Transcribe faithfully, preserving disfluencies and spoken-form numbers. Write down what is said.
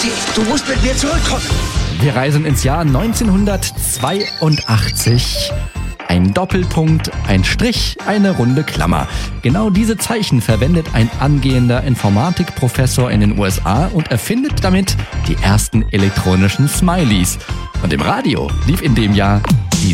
Steve, du musst mit mir zurückkommen. Wir reisen ins Jahr neunzehnhundertzweiundachtzig. Ein Doppelpunkt, ein Strich, eine runde Klammer. Genau diese Zeichen verwendet ein angehender Informatikprofessor in den U S A und erfindet damit die ersten elektronischen Smileys. Und im Radio lief in dem Jahr